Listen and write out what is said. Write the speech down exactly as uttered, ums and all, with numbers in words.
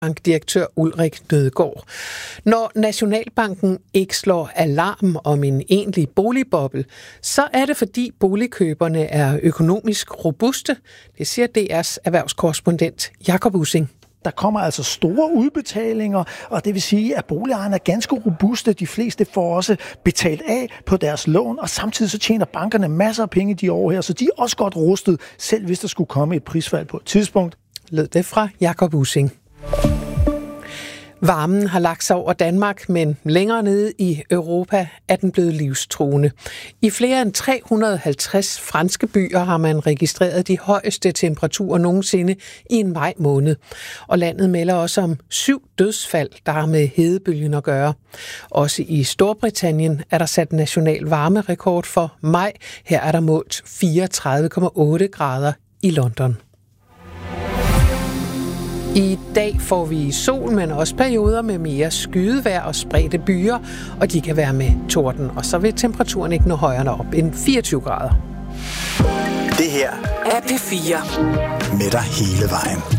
bankdirektør Ulrik Nødgaard. Når Nationalbanken ikke slår alarm om en egentlig boligboble, så er det fordi boligkøberne er økonomisk robuste. Det siger D R's erhvervskorrespondent Jakob Ussing. Der kommer altså store udbetalinger, og det vil sige, at boligejerne er ganske robuste. De fleste får også betalt af på deres lån, og samtidig så tjener bankerne masser af penge de år her, så de er også godt rustet, selv hvis der skulle komme et prisfald på et tidspunkt. Lød det fra Jakob Ussing. Varmen har lagt sig over Danmark, men længere nede i Europa er den blevet livstruende. I flere end tre hundrede og halvtreds franske byer har man registreret de højeste temperaturer nogensinde i en maj måned. Og landet melder også om syv dødsfald, der har med hedebølgen at gøre. Også i Storbritannien er der sat national varmerekord for maj. Her er der målt fireogtredive komma otte grader i London. I dag får vi sol, men også perioder med mere skydevejr og spredte byer, og de kan være med torden, og så vil temperaturen ikke nå højere op end fireogtyve grader. Det her er P fire. Med dig hele vejen.